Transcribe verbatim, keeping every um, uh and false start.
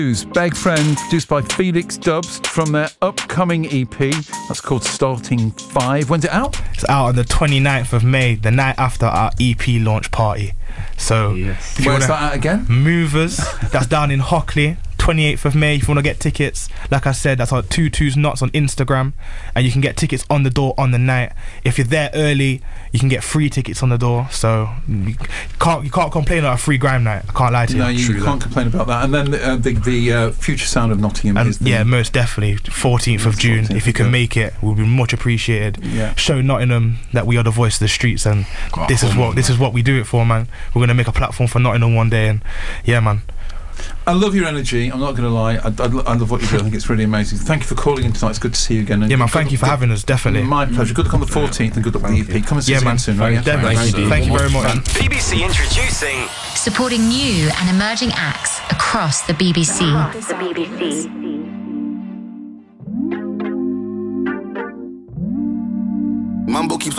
Beg Friend, produced by Felix Dubs from their upcoming E P. That's called Starting Five. When's it out? It's out on the twenty-ninth of May, the night after our E P launch party. So, yes. if you Where's wanna, that at again? Movers, that's down in Hockley. twenty-eighth of May, if you want to get tickets, like I said, that's on two twos knots on Instagram, and you can get tickets on the door on the night. If you're there early, you can get free tickets on the door, so you can't you can't complain about a free grime night. I can't lie to you. No, you True can't that. complain about that. And then uh, the, the uh, Future Sound of Nottingham And is the... yeah, most definitely, fourteenth of June. fourteenth If you can of make it, we'll be much appreciated. Yeah. Show Nottingham that we are the voice of the streets, and God, this is oh, what man. this is what we do it for, man. We're gonna make a platform for Nottingham one day, and yeah, man. I love your energy. I'm not going to lie. I, I, I love what you do. I think it's really amazing. Thank you for calling in tonight. It's good to see you again. And Yeah, man. good Thank luck- you for good- having us. Definitely. My pleasure. Good luck on the fourteenth and good luck with the E P. Come and see Yeah, us man. again soon, right? Yeah? Definitely. Thank you. Thank you very much. man. B B C introducing Supporting new and emerging acts across the B B C. The B B C. Mambo keeps on